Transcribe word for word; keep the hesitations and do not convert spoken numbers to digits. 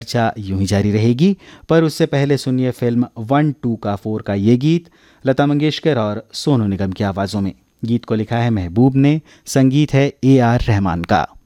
चर्चा यूं ही जारी रहेगी, पर उससे पहले सुनिए फिल्म वन टू का फोर का ये गीत लता मंगेशकर और सोनू निगम की आवाज़ों में। गीत को लिखा है महबूब ने, संगीत है ए आर रहमान का।